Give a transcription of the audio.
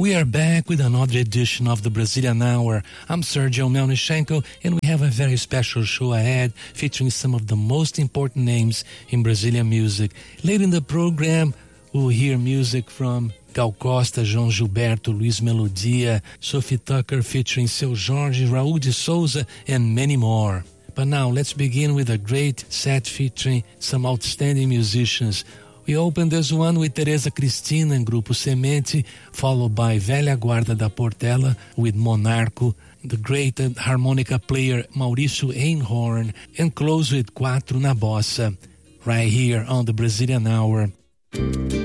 We are back with another edition of the Brazilian Hour. I'm Sergio Melnichenko, and we have a very special show ahead featuring some of the most important names in Brazilian music. Later in the program, we'll hear music from Gal Costa, João Gilberto, Luiz Melodia, Sophie Tucker featuring Seu Jorge, Raul de Souza, and many more. But now, let's begin with a great set featuring some outstanding musicians. We opened this one with Teresa Cristina and Grupo Semente, followed by Velha Guarda da Portela with Monarco, the great harmonica player Maurício Einhorn, and close with Quatro na Bossa, right here on the Brazilian Hour.